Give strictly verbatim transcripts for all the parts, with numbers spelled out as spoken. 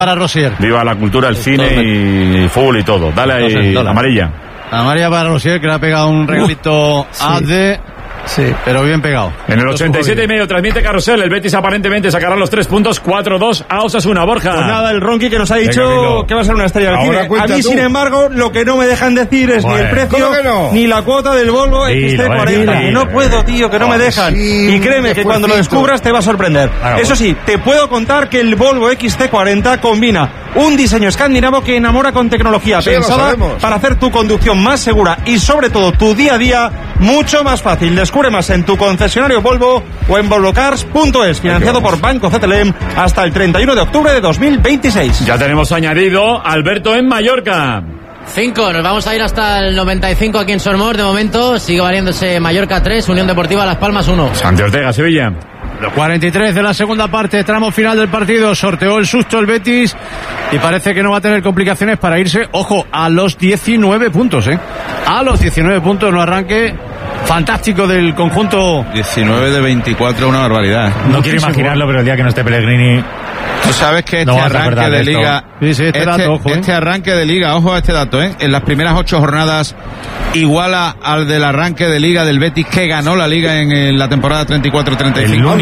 Para Rosier. Viva la cultura, el cine y el fútbol y todo. Dale ahí, amarilla. Amarilla para Rosier, que le ha pegado un regalito sí. a de... Sí, pero bien pegado. En el ochenta y siete y medio transmite Carrusel. El Betis aparentemente sacará los tres puntos. cuatro dos a Osasuna. Borja. Pues nada, el Ronqui que nos ha dicho Venga, que va a ser una estrella del cine. A mí, tú. sin embargo, lo que no me dejan decir es bueno. ni el precio, no? ni la cuota del Volvo X C cuarenta. Que no puedo, tío, que no oh, me dejan. Sí, y créeme que cuando lo descubras te va a sorprender. Ah, Eso sí, te puedo contar que el Volvo X C cuarenta combina un diseño escandinavo que enamora con tecnología sí, pensada para hacer tu conducción más segura y sobre todo tu día a día mucho más fácil. Descubre más en tu concesionario Volvo o en volvocars punto es, financiado por Banco C T L M hasta el treinta y uno de octubre de dos mil veintiséis. Ya tenemos añadido Alberto en Mallorca. Cinco, nos vamos a ir hasta el noventa y cinco aquí en Sormos. De momento sigue valiéndose Mallorca tres, Unión Deportiva Las Palmas uno. Santi Ortega, Sevilla. Los cuarenta y tres de la segunda parte, tramo final del partido, sorteó el susto el Betis y parece que no va a tener complicaciones para irse, ojo, a los diecinueve puntos, ¿eh? A los diecinueve puntos, no arranque fantástico del conjunto. diecinueve de veinticuatro, una barbaridad. No quiero imaginarlo, pero el día que no esté Pellegrini... Tú sabes que este no arranque de liga, sí, sí, este, este, dato, ojo, ¿eh? este arranque de liga, ojo a este dato, ¿eh? En las primeras ocho jornadas iguala al del arranque de liga del Betis que ganó la liga en, en la temporada treinta y cuatro treinta y cinco.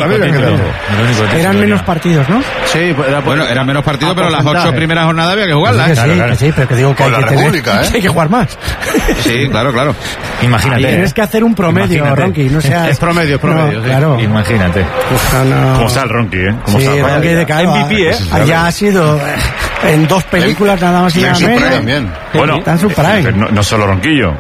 Eran menos partidos, ¿no? Sí, era, bueno, eran menos partidos, pero las ocho primeras jornadas había que jugarlas. Sí, claro, claro. sí, pero que digo que hay que, tener, ¿eh? que hay que jugar más. Sí, claro, claro. Imagínate. Ahí tienes que hacer un promedio, Ronqui, no seas... Es promedio, es promedio, no, sí. Claro. Imagínate. Uf, no. Como está el Ronqui, ¿eh? Como sí, está Ronqui de cada M V P, ¿eh? Allá ha sido eh, en dos películas nada más y nada menos. También. Bueno, está en su prime. No, no solo Ronquillo.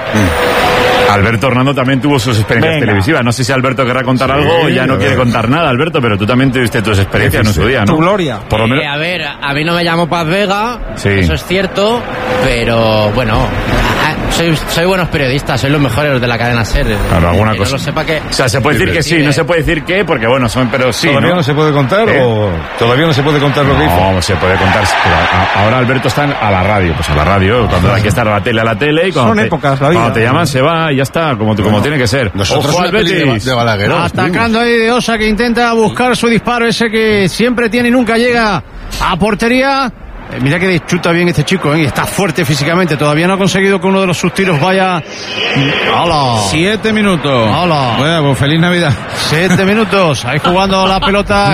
Mm. Alberto Hernando también tuvo sus experiencias Venga. televisivas. No sé si Alberto querrá contar sí, algo o ya no quiere contar nada, Alberto, pero tú también tuviste tus experiencias en su día, ¿no? Tu gloria. Por lo menos... eh, a ver, a mí no me llamo Paz Vega, sí. eso es cierto, pero bueno, soy, soy buenos periodistas, soy los mejores de la cadena SER. Claro, alguna que cosa. No lo sepa que... O sea, se puede decir que sí, no se puede decir que, porque bueno, son, pero sí. ¿Todavía no, no se puede contar ¿Eh? o todavía no se puede contar lo que hizo? No, se puede contar. Pero a, ahora Alberto está a la radio, pues a la radio, cuando hay que estar a la tele, a la tele, y cuando son te, épocas, la vida. Cuando te llaman se va y ya está, como, como bueno, tiene que ser. Nosotros Ojo al Betis. De Balaguer, atacando ahí de Osa, que intenta buscar su disparo, ese que siempre tiene y nunca llega a portería. Eh, mira que chuta bien este chico, ¿eh? Está fuerte físicamente. Todavía no ha conseguido que uno de los sus tiros vaya. ¡Hala! Siete minutos. ¡Hala! Bueno, pues feliz Navidad. Siete minutos. Ahí jugando la pelota.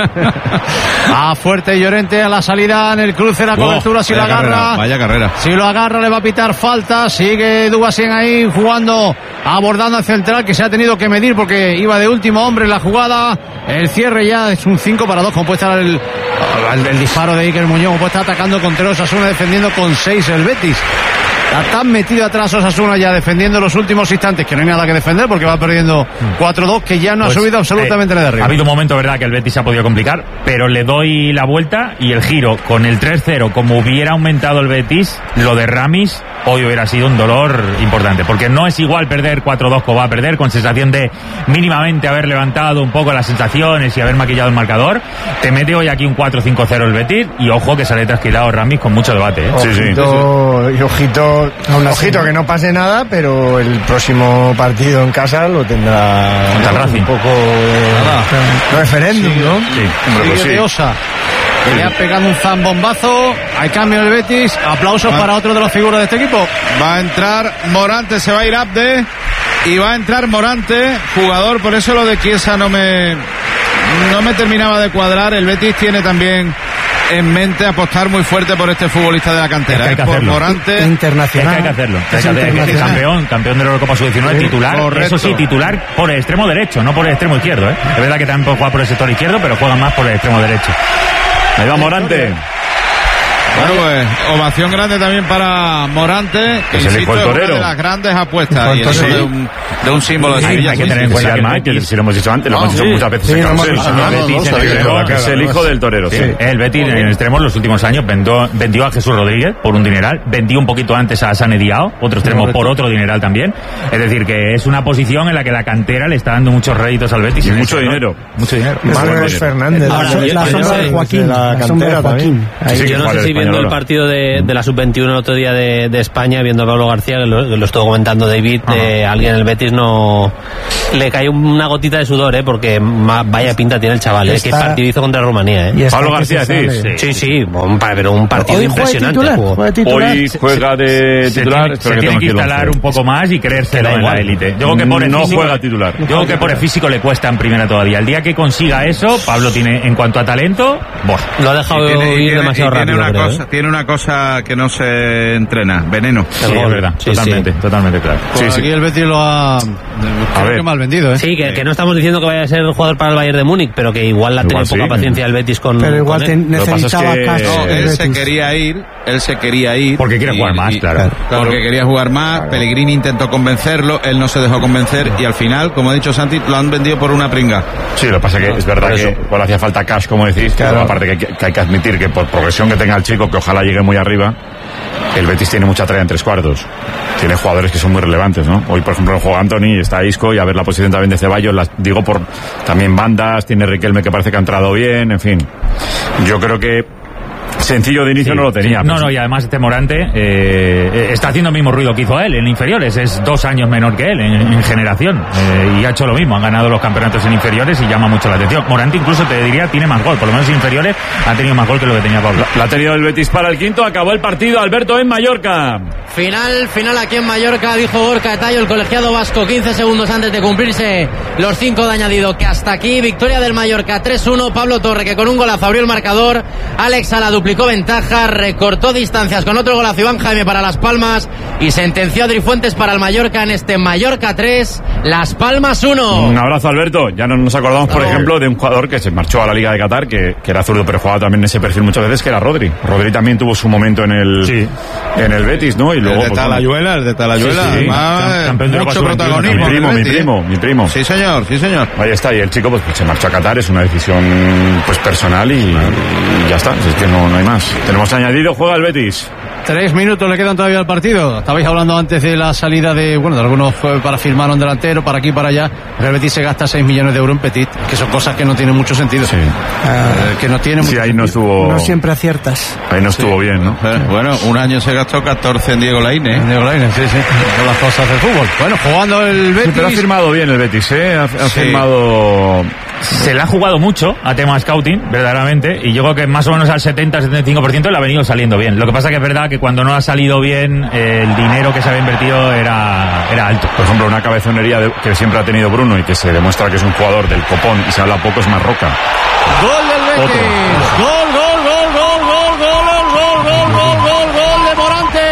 A Fuerte y Llorente a la salida en el cruce, la cobertura. Oh, si lo agarra. Carrera, vaya carrera. Si lo agarra, le va a pitar falta. Sigue Dubasien ahí jugando, abordando al central, que se ha tenido que medir porque iba de último hombre en la jugada. El cierre ya es un cinco para dos, como puede estar el, el, el disparo de Iker Muñoz, como puede estar atacando contra Osasuna, defendiendo con seis el Betis. Está tan metido atrás Osasuna ya defendiendo los últimos instantes que no hay nada que defender porque va perdiendo cuatro dos, que ya no pues, ha subido absolutamente eh, nada de arriba. Ha habido un momento, verdad, que el Betis se ha podido complicar, pero le doy la vuelta y el giro con el tres cero, como hubiera aumentado el Betis, lo de Ramis hoy hubiera sido un dolor importante, porque no es igual perder cuatro dos como va a perder, con sensación de mínimamente haber levantado un poco las sensaciones y haber maquillado el marcador. Te mete hoy aquí un cuatro cinco cero el Betis y ojo que sale trasquilado Ramis con mucho debate, ¿eh? Ojito, sí, sí. Y ojito, ojito que no pase nada, pero el próximo partido en casa lo tendrá un poco de referéndum, sí, ¿no? Sí, hombre, pues sí. De Osa. Que le ha pegado un zambombazo. Hay cambio del Betis. Aplausos va. para otro de las figuras de este equipo. Va a entrar Morante, se va a ir Abde. Y va a entrar Morante, jugador. Por eso lo de Chiesa no me, no me terminaba de cuadrar. El Betis tiene también en mente apostar muy fuerte por este futbolista de la cantera. Es que hay que por hacerlo. Morante. Internacional. Es que hay que hacerlo. Es que hay que campeón, campeón de la Eurocopa sub diecinueve, sí, titular. Correcto. Eso sí, titular por el extremo derecho, no por el extremo izquierdo, ¿eh? Es verdad que también juega por el sector izquierdo, pero juega más por el extremo derecho. Ahí va Morante. Bueno, pues ovación grande también para Morante, que es el hijo del torero. Una de las grandes apuestas y eso sí. de, un, de un símbolo de sí, Sevilla. Hay que tener en cuenta que, que si lo hemos dicho antes, lo hemos dicho muchas veces en Carrusel. Es el hijo del torero. Sí. Sí. El Betis en extremos los últimos años vendió, vendió a Jesús Rodríguez por un dineral, vendió un poquito antes a Sane Diao, otro extremo por otro dineral también. Es decir, que es una posición en la que la cantera le está dando muchos réditos al Betis. Y mucho dinero. Mucho dinero. Manuel Fernández. La sombra de Joaquín. La cantera también. Yo no sé si viendo el partido de de la sub veintiuno el otro día de, de España, viendo a Pablo García, que lo, que lo estuvo comentando David, eh, alguien en el Betis no le cae una gotita de sudor, ¿eh? Porque más vaya pinta tiene el chaval, ¿eh? Que partido hizo contra Rumanía, ¿eh? Pablo García, sí. Sí, sí, un, pero un partido Hoy impresionante. Juega jugó. juega titular. Hoy juega de se titular. Tiene, se tiene que instalar un poco más y creérselo en la élite. Yo creo que por el no físico, juega titular. Yo creo que por el físico le cuesta en primera todavía. El día que consiga eso, Pablo tiene, en cuanto a talento, boh, lo ha dejado tiene, ir tiene, demasiado tiene rápido. Una creo, cosa, ¿eh? Tiene una cosa que no se entrena, veneno. Sí, es verdad, sí, totalmente, sí. totalmente claro. Pues Sí, aquí sí. el Betis lo ha a ver. mal vendido, ¿eh? Sí, que, que no estamos diciendo que vaya a ser jugador para el Bayern de Múnich, pero que igual la tiene sí. poca paciencia el Betis con. Pero igual con te él. necesitaba Lo que pasa es que- Castro, No, el él se Betis. quería ir, él se quería ir. Porque quiere y- jugar más, y- claro. Porque quería jugar más, Pellegrini intentó convencerlo, él no se dejó convencer y al final, como ha dicho Santi, lo han vendido por una pringa. Sí, lo que pasa es que es verdad que cuando hacía falta cash, como decís, pero aparte que, que hay que admitir que por progresión que tenga el chico, que ojalá llegue muy arriba, el Betis tiene mucha tarea en tres cuartos. Tiene jugadores que son muy relevantes, ¿no? Hoy, por ejemplo, juega Anthony, está Isco y a ver la posición también de Ceballos, las, digo por también bandas, tiene Riquelme que parece que ha entrado bien, en fin. Yo creo que sencillo de inicio Sí, no lo tenía. sí. No, pues. no, y además este Morante eh, está haciendo el mismo ruido que hizo él en inferiores. Es dos años menor que él en, en generación. Eh, y ha hecho lo mismo. Han ganado los campeonatos en inferiores y llama mucho la atención. Morante incluso, te diría, tiene más gol. Por lo menos en inferiores ha tenido más gol que lo que tenía Pablo. La ha tenido el Betis para el quinto, acabó el partido, Alberto, en Mallorca. Final, final aquí en Mallorca, dijo Gorka Tayo, el colegiado vasco, quince segundos antes de cumplirse los cinco de añadido, que hasta aquí, victoria del Mallorca tres uno, Pablo Torre, que con un golazo abrió el marcador, Alex Sala duplicó ventaja, recortó distancias con otro golazo Iván Jaime para Las Palmas y sentenció a Adri Fuentes para el Mallorca en este Mallorca tres, Las Palmas uno. Un abrazo, Alberto. Ya no nos acordamos, por ejemplo, de un jugador que se marchó a la Liga de Qatar, que, que era zurdo, pero jugaba también en ese perfil muchas veces, que era Rodri. Rodri también tuvo su momento en el, Sí. en el Betis, ¿no? Y luego, el de pues, Talayuela, el de Talayuela, Sí, sí, sí. además, Campeón de Europa mucho sub veintiuno, protagonismo. mi primo, en el mi Betis, primo, ¿eh? mi primo. Sí, señor, sí, señor. Ahí está, y el chico pues, pues, se marchó a Qatar, es una decisión pues personal y, y ya está, es que no, no hay más. Tenemos añadido, juega el Betis. Tres minutos le quedan todavía al partido. Estabais hablando antes de la salida de, bueno, de algunos eh, para firmar un delantero, para aquí y para allá. El Betis se gasta seis millones de euros en Petit, que son cosas que no tienen mucho sentido. Sí, Eh, que no tienen sí mucho ahí no sentido. estuvo, No siempre aciertas. ahí no estuvo bien, ¿no? Eh, Bueno, un año se gastó catorce en Diego Lainez. ¿eh? Diego Lainez, sí, sí. Son las cosas del fútbol. Bueno, jugando el Sí, Betis. pero ha firmado bien el Betis, ¿eh? Ha, ha Sí. firmado... Se le ha jugado mucho a tema scouting, verdaderamente, y yo creo que más o menos al setenta a setenta y cinco por ciento le ha venido saliendo bien. Lo que pasa que es verdad que cuando no ha salido bien, eh, el dinero que se había invertido era, era alto. Por ejemplo, una cabezonería de- que siempre ha tenido Bruno y que se demuestra que es un jugador del copón y se habla poco es Marroca. Gol del Betis. Otro. Gol, gol, gol, gol, gol, gol, gol, gol, gol, gol, gol de Morante.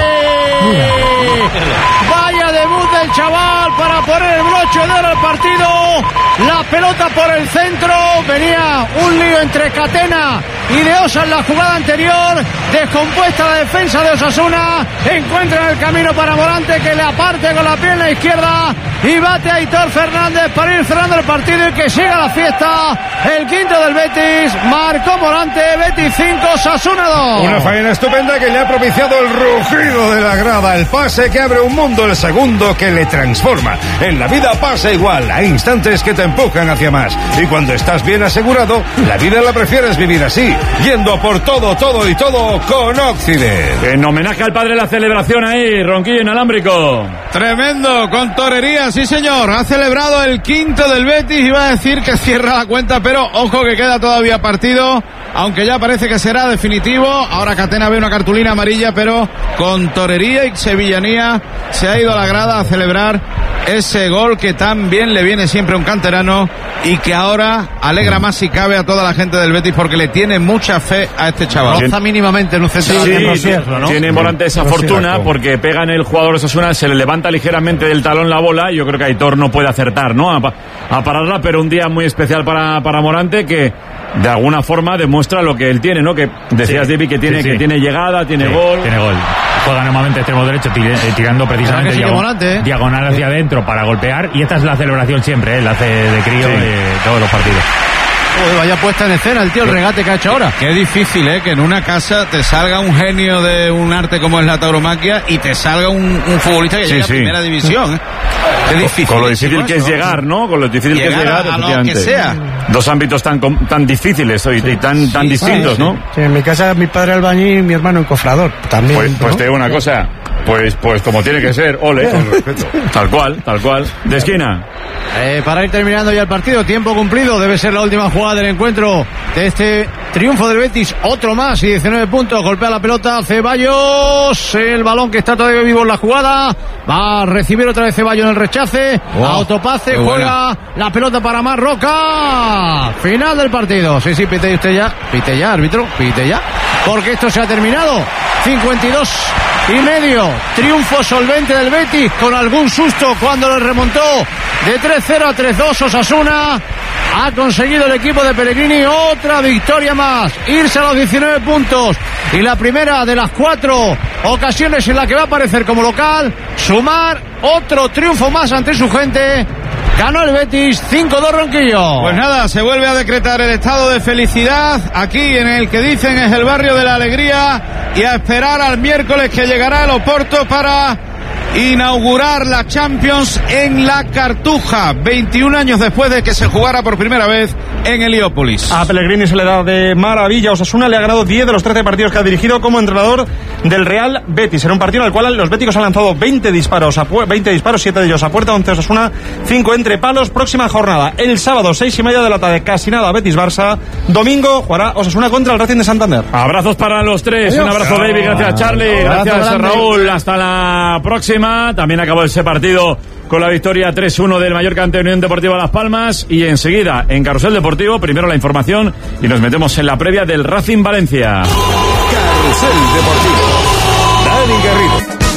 Vaya debut del chaval para poner el broche de oro al partido. La pelota por el centro. Venía un lío entre Catena y de Osa en la jugada anterior. Descompuesta la defensa de Osasuna. Encuentran el camino para Morante, que le aparte con la pierna izquierda y bate a Aitor Fernández para ir cerrando el partido y que siga la fiesta. El quinto del Betis. Marcó Morante. Betis cinco, Osasuna dos. Una faena estupenda que le ha propiciado el rugido de la grada, el pase que abre un mundo, el segundo que le transforma. En la vida pasa igual, hay instantes que te empujan hacia más. Y cuando estás bien asegurado, la vida la prefieres vivir así, yendo por todo, todo y todo con Occident. En homenaje al padre la celebración ahí, ronquillo inalámbrico. Tremendo, con torería, sí señor. Ha celebrado el quinto del Betis. Iba a decir que cierra la cuenta, pero ojo que queda todavía partido, aunque ya parece que será definitivo. Ahora Catena ve una cartulina amarilla, pero con torería y sevillanía se ha ido a la grada a celebrar ese gol que tan bien le viene siempre a un canterano y que ahora alegra más si cabe a toda la gente del Betis porque le tiene mucha fe a este chaval. Roza mínimamente en un centro Sí, de sí, Rosierra, ¿no? tiene Morante esa fortuna porque pega en el jugador Osasuna, se le levanta ligeramente del talón la bola y yo creo que Aitor no puede acertar, ¿no? A, pa- a pararla, pero un día muy especial para, para Morante que de alguna forma demuestra lo que él tiene, ¿no? Que decías, Sí, David, que tiene, sí, sí. que tiene llegada, tiene Sí, gol. Tiene gol. Juega normalmente extremo derecho tire- eh, tirando precisamente ¿Verdad que sí que diago- Morante, eh? diagonal hacia adentro para golpear y esta es la celebración siempre, ¿eh? La hace de crío Sí. eh, todos los partidos. Joder, vaya puesta en escena el tío, el regate que ha hecho ahora. Qué difícil, ¿eh? Que en una casa te salga un genio de un arte como es la tauromaquia y te salga un, un futbolista que Sí, llega sí. a primera división, ¿eh? Qué difícil. Con lo difícil que es eso. llegar, ¿no? Con lo difícil que es Llegar llegar, a- a lo que efectivamente. sea. Dos ámbitos tan com- tan difíciles hoy, y tan, tan distintos, ¿no? Sí, en mi casa mi padre albañil y mi hermano encofrador. También. Pues, pues ¿no? te digo una cosa, Pues, pues como tiene que ser, ole, con respeto. Tal cual, tal cual. De esquina. Eh, para ir terminando ya el partido, tiempo cumplido, debe ser la última jugada del encuentro de este triunfo del Betis, otro más y diecinueve puntos, golpea la pelota Ceballos, el balón que está todavía vivo en la jugada, va a recibir otra vez Ceballos en el rechace, wow, autopase, juega la pelota para Marroca, final del partido, sí, sí, pite usted ya, pite ya, árbitro, pite ya, porque esto se ha terminado, cincuenta y dos y medio, triunfo solvente del Betis, con algún susto cuando le remontó de tres cero a tres dos Osasuna. Ha conseguido el equipo de Pellegrini otra victoria más, irse a los diecinueve puntos y la primera de las cuatro ocasiones en la que va a aparecer como local, sumar otro triunfo más ante su gente. Ganó el Betis, cinco dos Ronquillo. Pues nada, se vuelve a decretar el estado de felicidad aquí en el que dicen es el barrio de la alegría, y a esperar al miércoles que llegará el Oporto para inaugurar la Champions en la Cartuja, veintiún años después de que se jugara por primera vez en Heliópolis. A Pellegrini se le da de maravilla. Osasuna le ha ganado diez de los trece partidos que ha dirigido como entrenador del Real Betis, en un partido en el cual los béticos han lanzado veinte disparos, a pu- veinte disparos, siete de ellos a puerta, once Osasuna, cinco entre palos. Próxima jornada, el sábado, seis y media de la tarde, casi nada, Betis-Barça. Domingo jugará Osasuna contra el Racing de Santander. Abrazos para los tres. Adiós. Un abrazo, David. Gracias, Charlie. Gracias, Abrazo, Raúl. Hasta la próxima. También acabó ese partido con la victoria tres uno del Mallorca ante Unión Deportiva Las Palmas. Y enseguida, en Carrusel Deportivo, primero la información y nos metemos en la previa del Racing Valencia. Carrusel Deportivo. Dani Garrido.